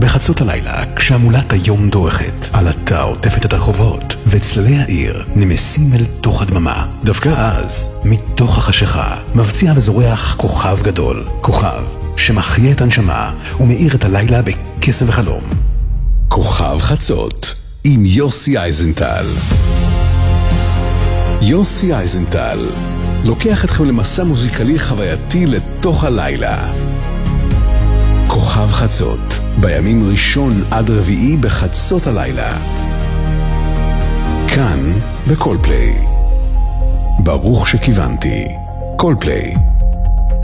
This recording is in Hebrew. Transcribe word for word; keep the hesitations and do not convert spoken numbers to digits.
בחצות הלילה, כשהמולת היום דורכת, עלתה עוטפת את הרחובות, וצללי העיר נמסים אל תוך הדממה. דווקא אז, מתוך החשיכה, מבציע וזורח כוכב גדול. כוכב שמחיה את הנשמה ומאיר את הלילה בקסם וחלום. כוכב חצות, עם יוסי אייזנטל. יוסי אייזנטל לוקח אתכם למסע מוזיקלי חווייתי לתוך הלילה. כוכב חצות, בימים ראשון עד רביעי בחצות הלילה. כאן בקולפליי. ברוך שכיוונתי. קולפליי.